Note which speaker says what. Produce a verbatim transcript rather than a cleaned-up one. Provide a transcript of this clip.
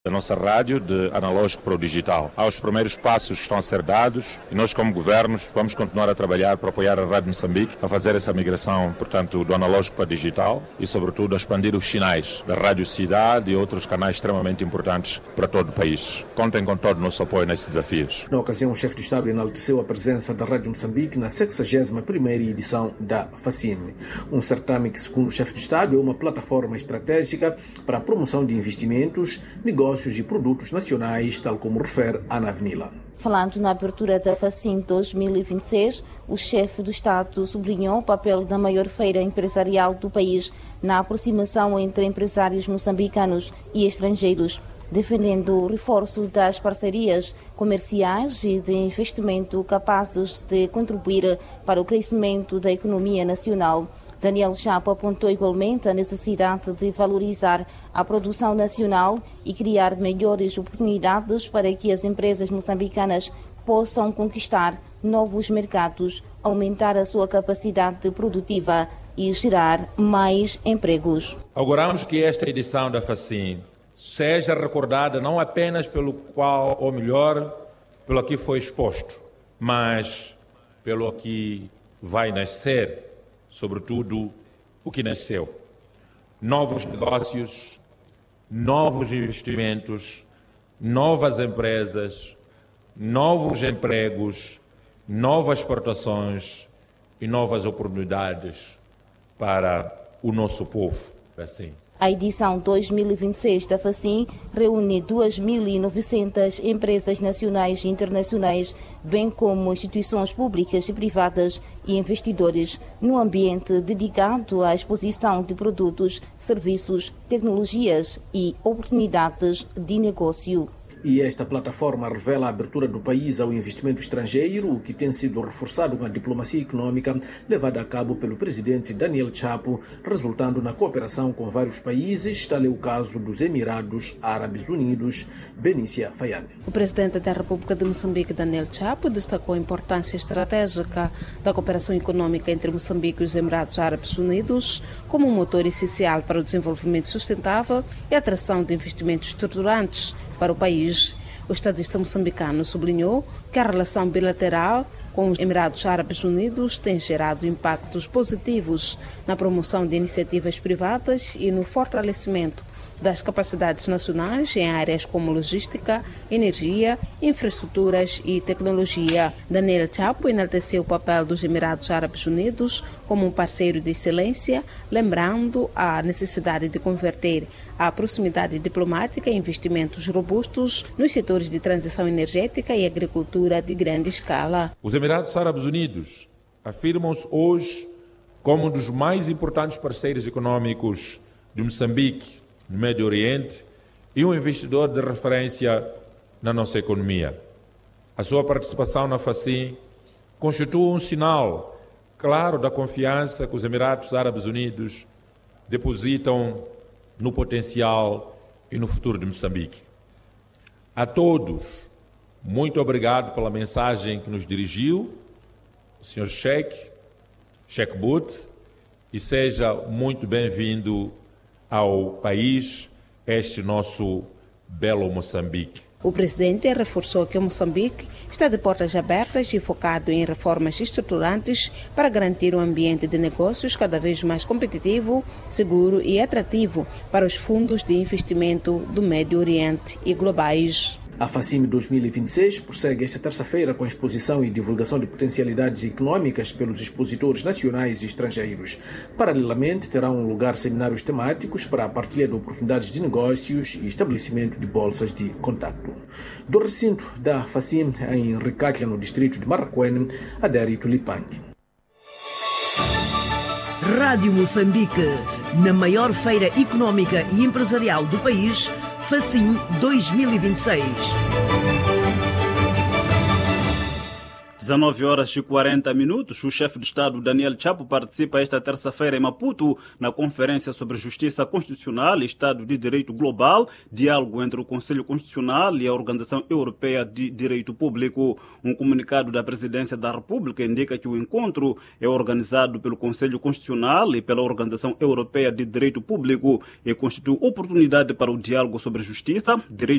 Speaker 1: da nossa rádio de analógico para o digital. Há os primeiros passos que estão a ser dados e nós, como governos, vamos continuar a trabalhar para apoiar a Rádio Moçambique a fazer essa migração, portanto, do analógico para o digital e, sobretudo, a expandir os sinais da Rádio Cidade e outros canais extremamente importantes para todo o país. Contem com todo o nosso apoio nesses desafios.
Speaker 2: Na ocasião, o chefe de Estado enalteceu a presença da Rádio Moçambique na sexagésima primeira edição da FACIM. Um certame que, segundo o chefe de Estado, é uma plataforma estratégica para a promoção de investimentos, negócios e produtos nacionais, tal como refere Ana Avenila.
Speaker 3: Falando na abertura da FACIM dois mil e vinte e seis, o chefe do Estado sublinhou o papel da maior feira empresarial do país na aproximação entre empresários moçambicanos e estrangeiros, defendendo o reforço das parcerias comerciais e de investimento capazes de contribuir para o crescimento da economia nacional. Daniel Chapo apontou igualmente a necessidade de valorizar a produção nacional e criar melhores oportunidades para que as empresas moçambicanas possam conquistar novos mercados, aumentar a sua capacidade produtiva e gerar mais empregos.
Speaker 4: Auguramos que esta edição da FACIM seja recordada não apenas pelo qual, ou melhor, pelo que foi exposto, mas pelo que vai nascer, sobretudo o que nasceu. Novos negócios, novos investimentos, novas empresas, novos empregos, novas exportações e novas oportunidades para o nosso povo. Assim.
Speaker 3: A edição dois mil e vinte e seis da FACIM reúne duas mil e novecentas empresas nacionais e internacionais, bem como instituições públicas e privadas e investidores, num ambiente dedicado à exposição de produtos, serviços, tecnologias e oportunidades de negócio.
Speaker 2: E esta plataforma revela a abertura do país ao investimento estrangeiro, o que tem sido reforçado com a diplomacia econômica levada a cabo pelo presidente Daniel Chapo, resultando na cooperação com vários países, tal é o caso dos Emirados Árabes Unidos. Benícia Fayane.
Speaker 5: O presidente da República de Moçambique, Daniel Chapo, destacou a importância estratégica da cooperação econômica entre Moçambique e os Emirados Árabes Unidos como um motor essencial para o desenvolvimento sustentável e a atração de investimentos estruturantes para o país. O estadista moçambicano sublinhou que a relação bilateral com os Emirados Árabes Unidos tem gerado impactos positivos na promoção de iniciativas privadas e no fortalecimento das capacidades nacionais em áreas como logística, energia, infraestruturas e tecnologia. Daniel Chapo enalteceu o papel dos Emirados Árabes Unidos como um parceiro de excelência, lembrando a necessidade de converter a proximidade diplomática em investimentos robustos nos setores de transição energética e agricultura de grande escala.
Speaker 4: Os Emirados Árabes Unidos afirmam-se hoje como um dos mais importantes parceiros econômicos de Moçambique no Médio Oriente e um investidor de referência na nossa economia. A sua participação na FACIM constitui um sinal claro da confiança que os Emirados Árabes Unidos depositam no potencial e no futuro de Moçambique. A todos, muito obrigado pela mensagem que nos dirigiu, o senhor Sheikh, Sheikh Bout, e seja muito bem-vindo ao país, este nosso belo Moçambique.
Speaker 5: O presidente reforçou que o Moçambique está de portas abertas e focado em reformas estruturantes para garantir um ambiente de negócios cada vez mais competitivo, seguro e atrativo para os fundos de investimento do Médio Oriente e globais.
Speaker 2: A FACIM dois mil e vinte e seis prossegue esta terça-feira com a exposição e divulgação de potencialidades econômicas pelos expositores nacionais e estrangeiros. Paralelamente, terão um lugar seminários temáticos para a partilha de oportunidades de negócios e estabelecimento de bolsas de contacto. Do recinto da FACIM, em Ricatla, no distrito de Marraquém, Adério Tulipang.
Speaker 6: Rádio Moçambique, na maior feira econômica e empresarial do país, FACIM dois mil e vinte e seis.
Speaker 7: dezanove horas e quarenta minutos, o chefe de Estado Daniel Chapo participa esta terça-feira em Maputo na Conferência sobre Justiça Constitucional e Estado de Direito Global, diálogo entre o Conselho Constitucional e a Organização Europeia de Direito Público. Um comunicado da Presidência da República indica que o encontro é organizado pelo Conselho Constitucional e pela Organização Europeia de Direito Público e constitui oportunidade para o diálogo sobre justiça, direito